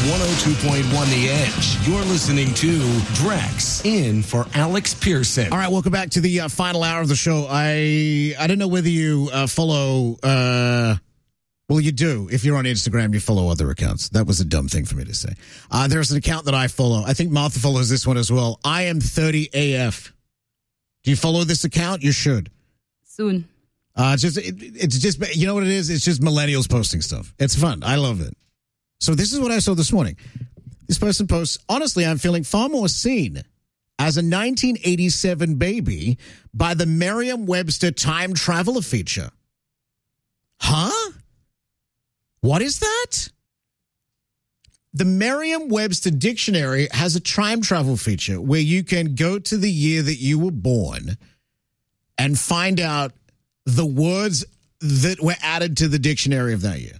102.1 The Edge. You're listening to Drex in for Alex Pearson. All right, welcome back to the final hour of the show. I don't know whether you follow... well, you do. If you're on Instagram, you follow other accounts. That was a dumb thing for me to say. There's an account that I follow. I think Martha follows this one as well. I am 30 AF. Do you follow this account? You should. Soon. It's just, you know what it is? It's just millennials posting stuff. It's fun. I love it. So this is what I saw this morning. This person posts, honestly, I'm feeling far more seen as a 1987 baby by the Merriam-Webster time traveler feature. Huh? What is that? The Merriam-Webster dictionary has a time travel feature where you can go to the year that you were born and find out the words that were added to the dictionary of that year.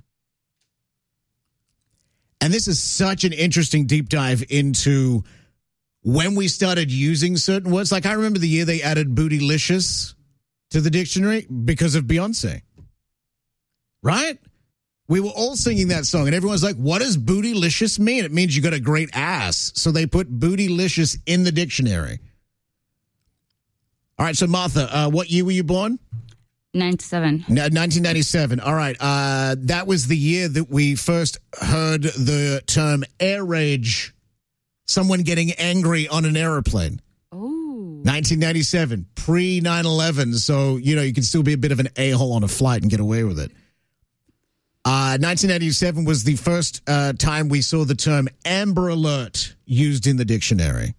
And this is such an interesting deep dive into when we started using certain words. Like, I remember the year they added bootylicious to the dictionary because of Beyonce. Right? We were all singing that song, and everyone's like, what does bootylicious mean? It means you got a great ass. So they put bootylicious in the dictionary. All right, so Martha, what year were you born? 97. 1997. All right. That was the year that we first heard the term air rage, someone getting angry on an airplane. Oh. 1997, pre 9/11. So, you know, you can still be a bit of an a-hole on a flight and get away with it. 1997 was the first time we saw the term Amber Alert used in the dictionary.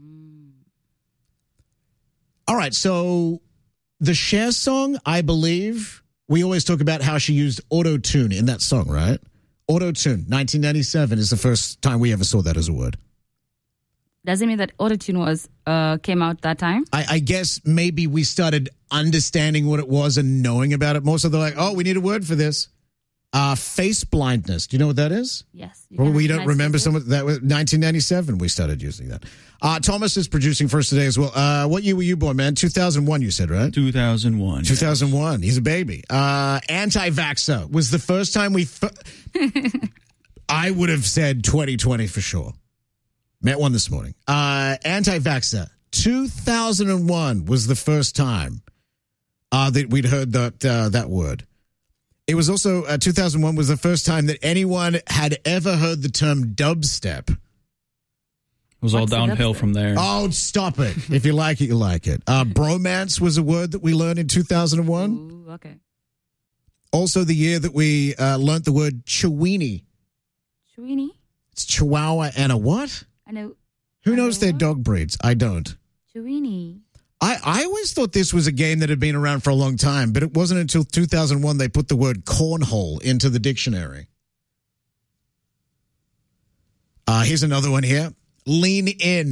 All right, so the Cher song, I believe, we always talk about how she used auto-tune in that song, right? Auto-tune, 1997 is the first time we ever saw that as a word. Does it mean that auto-tune came out that time? I guess maybe we started understanding what it was and knowing about it more. So they're like, oh, we need a word for this. Face blindness. Do you know what that is? Yes. Well, we don't remember some of that. Was 1997 we started using that. Thomas is producing for us today as well. What year were you born, man? 2001 you said, right? 2001. 2001. Yes. He's a baby. Anti-vaxxer was the first time we... I would have said 2020 for sure. Met one this morning. Anti-vaxxer. 2001 was the first time that we'd heard that word. It was also 2001 was the first time that anyone had ever heard the term dubstep. It was all downhill from there. Oh, stop it. If you like it, you like it. Bromance was a word that we learned in 2001. Ooh, okay. Also the year that we learned the word Chiweenie. Chiweenie? It's Chihuahua and a what? I know. Who knows their dog breeds? I don't. Chiweenie. I always thought this was a game that had been around for a long time, but it wasn't until 2001 they put the word cornhole into the dictionary. Here's another one here. Lean in.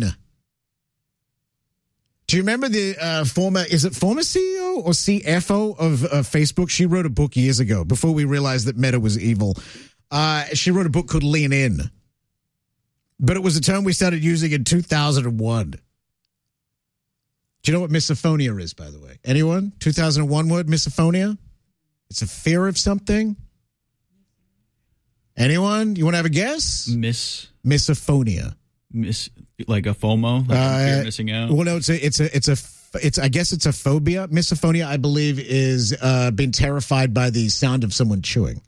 Do you remember the former CEO or CFO of Facebook? She wrote a book years ago before we realized that Meta was evil. She wrote a book called Lean In. But it was a term we started using in 2001. Do you know what misophonia is, by the way? Anyone? 2001 word, misophonia? It's a fear of something? Anyone? You want to have a guess? Misophonia. Like a FOMO? Like a fear of missing out? Well, no, it's I guess it's a phobia. Misophonia, I believe, is being terrified by the sound of someone chewing.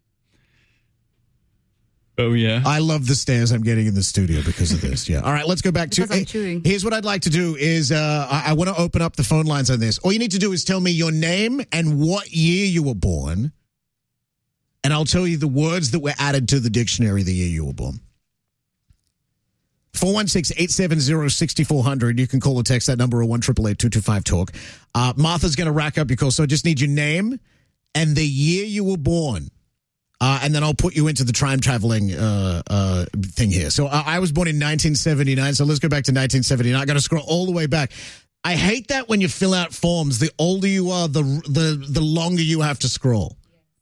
Oh, yeah. I love the stares I'm getting in the studio because of this. Yeah. All right, let's go back to... Here's what I'd like to do is I want to open up the phone lines on this. All you need to do is tell me your name and what year you were born, and I'll tell you the words that were added to the dictionary the year you were born. 416-870-6400. You can call or text that number or 1-888-225-TALK. Martha's going to rack up your call, so I just need your name and the year you were born. And then I'll put you into the time traveling thing here. So I was born in 1979, so let's go back to 1979. I got to scroll all the way back. I hate that when you fill out forms, the older you are, the longer you have to scroll.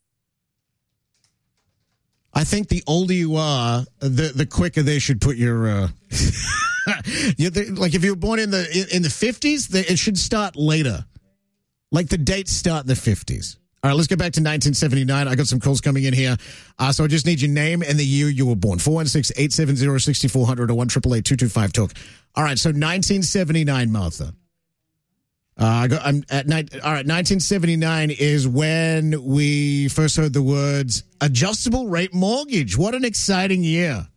I think the older you are, the quicker they should put your... like if you were born in the 50s, it should start later. Like the dates start in the 50s. All right, let's get back to 1979. I got some calls coming in here. So I just need your name and the year you were born. 416-870-6400 or 1-888-225-TALK. All right, so 1979, Martha. All right, 1979 is when we first heard the words adjustable rate mortgage. What an exciting year.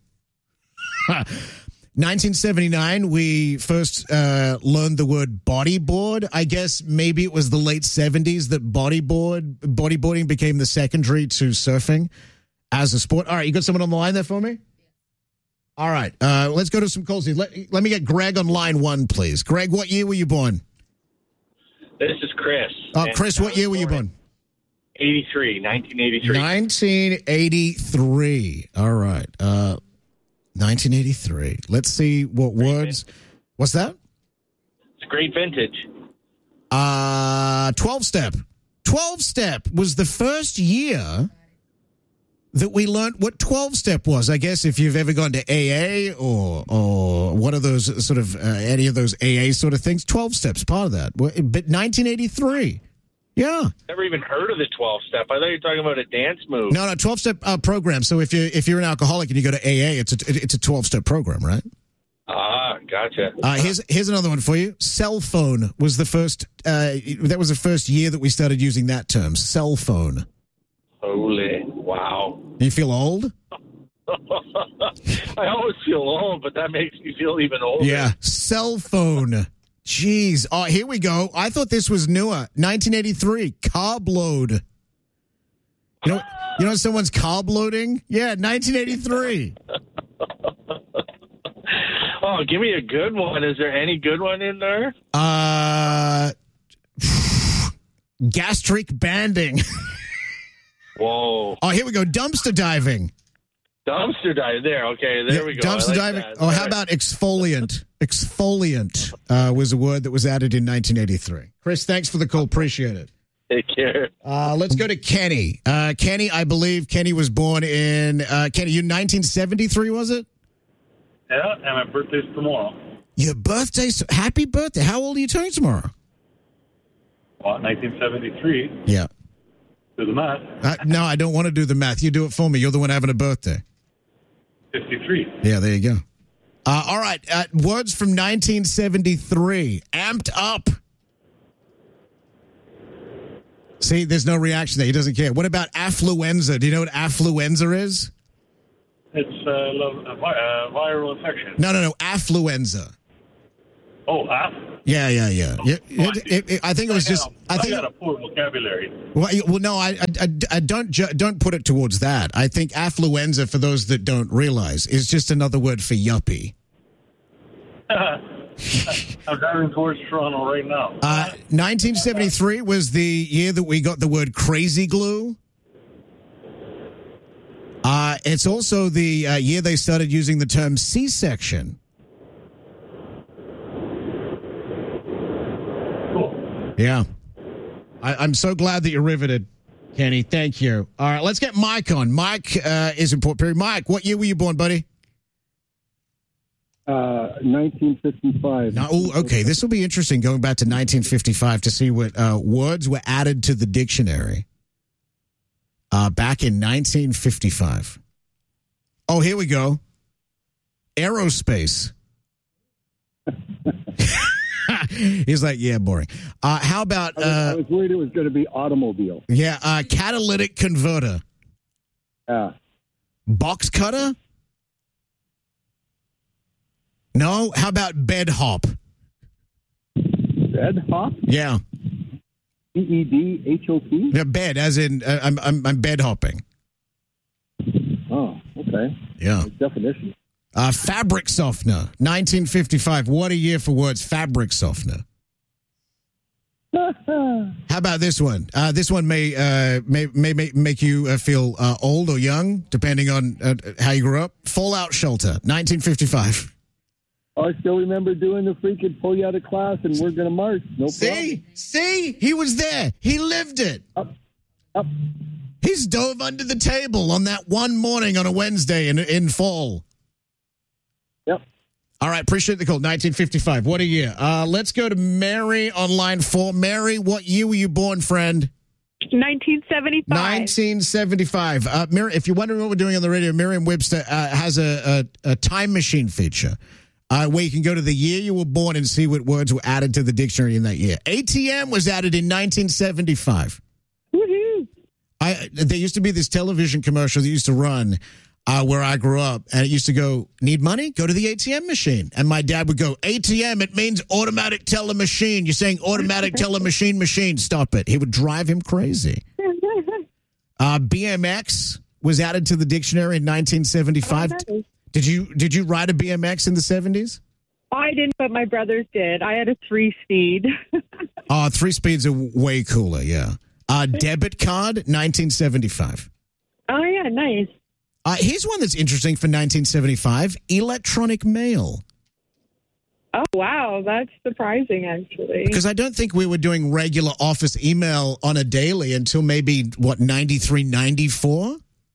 1979, we first learned the word bodyboard. I guess maybe it was the late 70s that bodyboarding became the secondary to surfing as a sport. All right, you got someone on the line there for me? All right, let's go to some calls here. Let me get Greg on line 1, please. Greg, what year were you born? This is Chris. Chris, what year were you born? 1983. 1983. All right. 1983. Let's see what words. What's that? It's great vintage. 12-step. 12-step was the first year that we learned what 12-step was. I guess if you've ever gone to AA or one of those sort of any of those AA sort of things, 12-step's part of that. But 1983. Yeah. Never even heard of the 12-step. I thought you were talking about a dance move. No, 12-step program. So if you're an alcoholic and you go to AA, it's a 12-step program, right? Ah, gotcha. Here's another one for you. Cell phone was the first. That was the first year that we started using that term. Cell phone. Holy wow! You feel old? I always feel old, but that makes me feel even older. Yeah, cell phone. Jeez. Oh, here we go. I thought this was newer. 1983, carb load. You know someone's carb loading? Yeah, 1983. Oh, give me a good one. Is there any good one in there? Gastric banding. Whoa. Oh, here we go. Dumpster diving. Dumpster diving. There. Okay, there we go. Dumpster diving. That. Oh, how about exfoliant? Exfoliant was a word that was added in 1983. Chris, thanks for the call. Appreciate it. Take care. Let's go to Kenny. Kenny, I believe Kenny was born in, Kenny, you 1973, was it? Yeah, and my birthday's tomorrow. Your birthday? Happy birthday. How old are you turning tomorrow? Well, 1973. Yeah. Do the math. No, I don't want to do the math. You do it for me. You're the one having a birthday. 53. Yeah, there you go. All right. Words from 1973. Amped up. See, there's no reaction there. He doesn't care. What about affluenza? Do you know what affluenza is? It's viral infection. No. Affluenza. Oh, Yeah. I think it was just. I got a poor vocabulary. Well, no, I don't put it towards that. I think affluenza, for those that don't realize, is just another word for yuppie. I'm driving towards Toronto right now. 1973 was the year that we got the word crazy glue. It's also the year they started using the term C-section. Cool. Yeah. I'm so glad that you're riveted, Kenny. Thank you. All right, let's get Mike on. Mike is in Port Perry. Mike, what year were you born, buddy? 1955. Okay. This will be interesting going back to 1955 to see what words were added to the dictionary back in 1955. Oh, here we go. Aerospace. He's like, yeah, boring. How about... I was worried it was going to be automobile. Yeah, catalytic converter. Yeah. Box cutter? No? How about bed hop? Bed hop? Yeah. B-E-D-H-O-P? Yeah, bed, as in I'm bed hopping. Oh, okay. Yeah. Nice definition. Fabric softener, 1955. What a year for words, fabric softener. How about this one? This one may make you feel old or young, depending on how you grew up. Fallout shelter, 1955. I still remember doing the freaking pull you out of class and we're going to march. No problem. See? He was there. He lived it. Up. He's dove under the table on that one morning on a Wednesday in fall. Yep. All right, appreciate the call. 1955. What a year. Let's go to Mary on line 4. Mary, what year were you born, friend? 1975. 1975. Miriam, if you're wondering what we're doing on the radio, Merriam-Webster has a time machine feature where you can go to the year you were born and see what words were added to the dictionary in that year. ATM was added in 1975. Woohoo! There used to be this television commercial that used to run where I grew up, and it used to go, need money? Go to the ATM machine. And my dad would go, ATM, it means automatic teller machine. You're saying automatic teller machine. Stop it. It would drive him crazy. BMX was added to the dictionary in 1975. Did you ride a BMX in the 70s? I didn't, but my brothers did. I had a 3-speed. 3-speeds are way cooler, yeah. Debit card, 1975. Oh, yeah, nice. Here's one that's interesting for 1975, electronic mail. Oh, wow. That's surprising, actually. Because I don't think we were doing regular office email on a daily until maybe, 93, 94?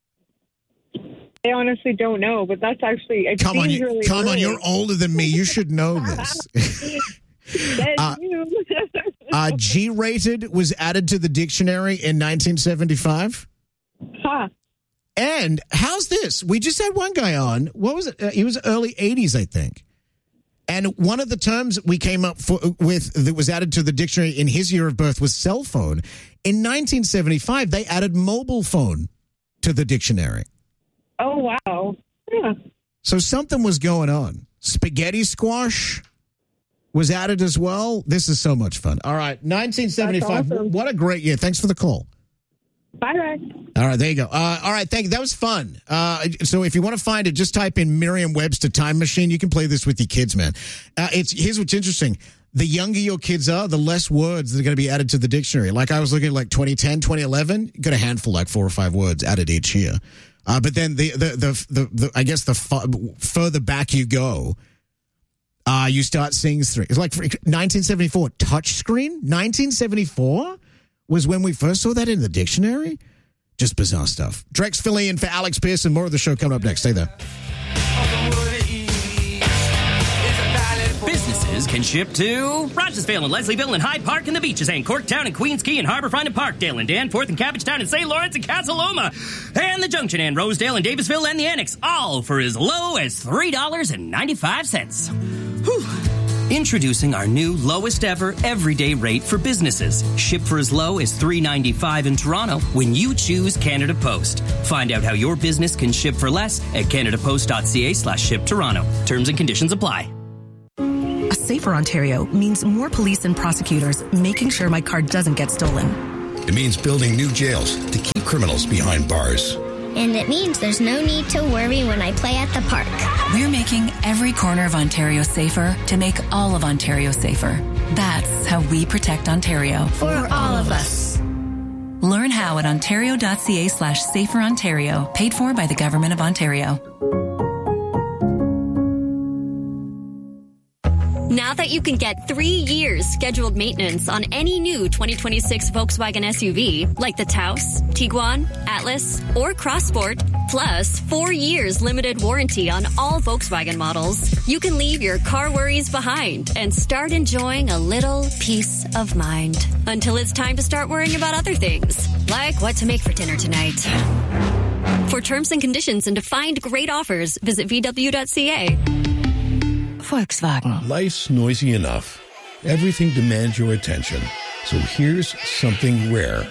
I honestly don't know, but that's actually... Come on, you're older than me. You should know this. G-rated was added to the dictionary in 1975. Huh. And how's this? We just had one guy on. What was it? He was early 80s, I think. And one of the terms we came up with that was added to the dictionary in his year of birth was cell phone. In 1975, they added mobile phone to the dictionary. Oh, wow. Yeah. So something was going on. Spaghetti squash was added as well. This is so much fun. All right, 1975. Awesome. What a great year. Thanks for the call. Bye. All right, there you go. All right, thank you. That was fun. So if you want to find it, just type in Merriam-Webster time machine. You can play this with your kids, man. Here's what's interesting. The younger your kids are, the less words that are going to be added to the dictionary. Like I was looking at 2010, 2011, got a handful, 4 or 5 words added each year. But then I guess the further back you go, you start seeing things. It's like 1974 touchscreen. 1974 was when we first saw that in the dictionary. Just bizarre stuff. Drex filling in for Alex Pearson. More of the show coming up next. Stay there. Businesses can ship to Rogersville and Leslieville and Hyde Park and the Beaches and Corktown and Queens Quay and Harborfront and Parkdale and Danforth and Cabbagetown and St. Lawrence and Casaloma and the Junction and Rosedale and Davisville and the Annex, all for as low as $3.95. Whew. Introducing our new lowest ever everyday rate for businesses. Ship for as low as $3.95 in Toronto when you choose Canada Post. Find out how your business can ship for less at canadapost.ca/shiptoronto. Terms and conditions apply. A safer Ontario means more police and prosecutors making sure my car doesn't get stolen. It means building new jails to keep criminals behind bars. And it means there's no need to worry when I play at the park. We're making every corner of Ontario safer to make all of Ontario safer. That's how we protect Ontario. For all of us. Learn how at ontario.ca/saferontario. Paid for by the Government of Ontario. Now that you can get 3 years scheduled maintenance on any new 2026 Volkswagen SUV, like the Taos, Tiguan, Atlas, or Crossport, plus 4 years limited warranty on all Volkswagen models, you can leave your car worries behind and start enjoying a little peace of mind. Until it's time to start worrying about other things, like what to make for dinner tonight. For terms and conditions and to find great offers, visit VW.ca. Volkswagen. Life's noisy enough. Everything demands your attention. So here's something rare.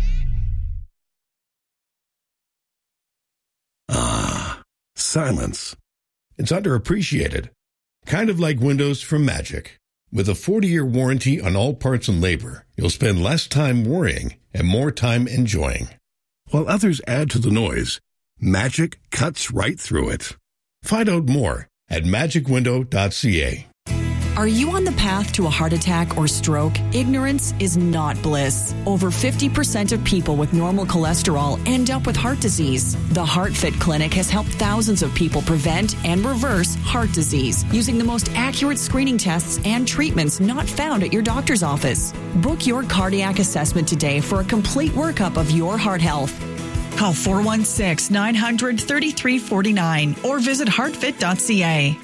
Silence. It's underappreciated. Kind of like windows from Magic. With a 40-year warranty on all parts and labor, you'll spend less time worrying and more time enjoying. While others add to the noise, Magic cuts right through it. Find out more at magicwindow.ca. Are you on the path to a heart attack or stroke? Ignorance is not bliss. Over 50% of people with normal cholesterol end up with heart disease. The HeartFit Clinic has helped thousands of people prevent and reverse heart disease using the most accurate screening tests and treatments not found at your doctor's office. Book your cardiac assessment today for a complete workup of your heart health. Call 416-900-3349 or visit heartfit.ca.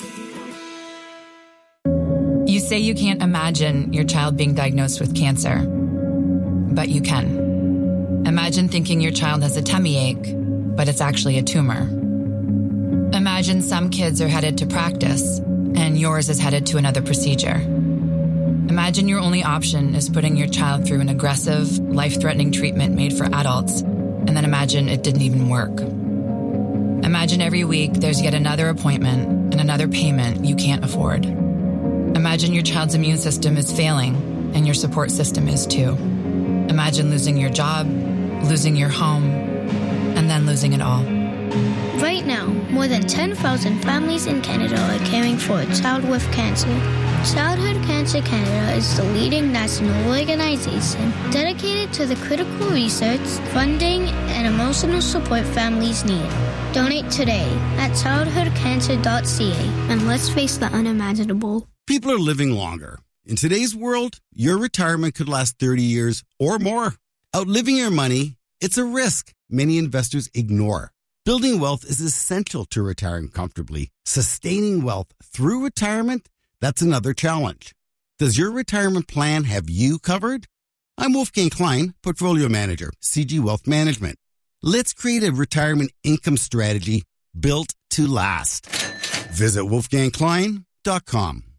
You say you can't imagine your child being diagnosed with cancer, but you can. Imagine thinking your child has a tummy ache, but it's actually a tumor. Imagine some kids are headed to practice, and yours is headed to another procedure. Imagine your only option is putting your child through an aggressive, life-threatening treatment made for adults, and then imagine it didn't even work. Imagine every week there's yet another appointment and another payment you can't afford. Imagine your child's immune system is failing, and your support system is too. Imagine losing your job, losing your home, and then losing it all. Right now, more than 10,000 families in Canada are caring for a child with cancer. Childhood Cancer Canada is the leading national organization dedicated to the critical research, funding, and emotional support families need. Donate today at childhoodcancer.ca and let's face the unimaginable. People are living longer. In today's world, your retirement could last 30 years or more. Outliving your money, it's a risk many investors ignore. Building wealth is essential to retiring comfortably. Sustaining wealth through retirement, that's another challenge. Does your retirement plan have you covered? I'm Wolfgang Klein, Portfolio Manager, CG Wealth Management. Let's create a retirement income strategy built to last. Visit wolfgangklein.com.